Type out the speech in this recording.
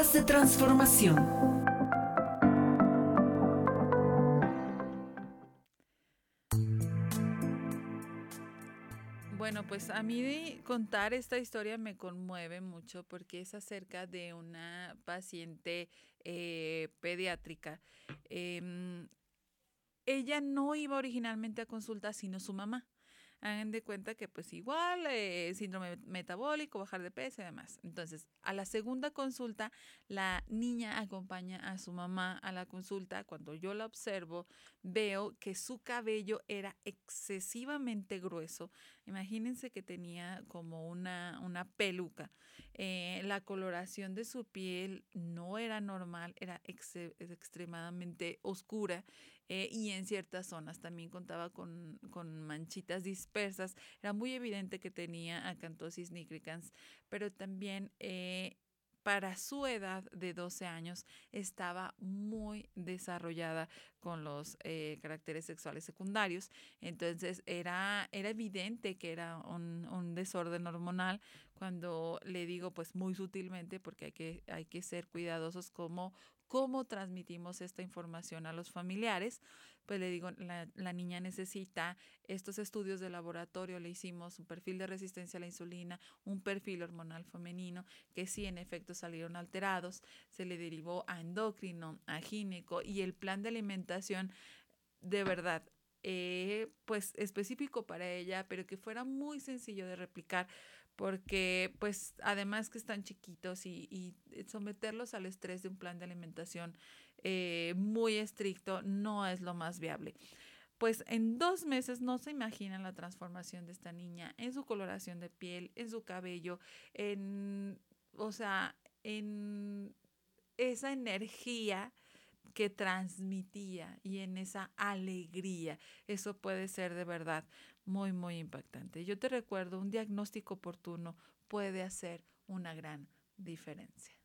Voz de transformación. Bueno, pues a mí contar esta historia me conmueve mucho porque es acerca de una paciente pediátrica. Em, Ella no iba originalmente a consulta, sino su mamá. Hagan de cuenta que pues igual, síndrome metabólico, bajar de peso y demás. Entonces, a la segunda consulta, la niña acompaña a su mamá a la consulta. Cuando yo la observo, veo que su cabello era excesivamente grueso. Imagínense que tenía como una peluca. La coloración de su piel no era normal, era extremadamente oscura, y en ciertas zonas también contaba con manchitas dispersas. Era muy evidente que tenía acantosis nigricans, pero también para su edad de 12 años estaba muy desarrollada con los caracteres sexuales secundarios. Entonces era evidente que era un desorden hormonal. Cuando le digo pues muy sutilmente, porque hay que ser cuidadosos como cómo transmitimos esta información a los familiares, pues le digo, la niña necesita estos estudios de laboratorio. Le hicimos un perfil de resistencia a la insulina, un perfil hormonal femenino, que sí en efecto salieron alterados. Se le derivó a endocrino, a gineco, y el plan de alimentación de verdad, pues específico para ella, pero que fuera muy sencillo de replicar, porque pues además que están chiquitos y someterlos al estrés de un plan de alimentación muy estricto no es lo más viable. Pues en 2 meses no se imaginan la transformación de esta niña en su coloración de piel, en su cabello, o sea, en esa energía que transmitía y en esa alegría. Eso puede ser de verdad muy, muy impactante. Yo te recuerdo, un diagnóstico oportuno puede hacer una gran diferencia.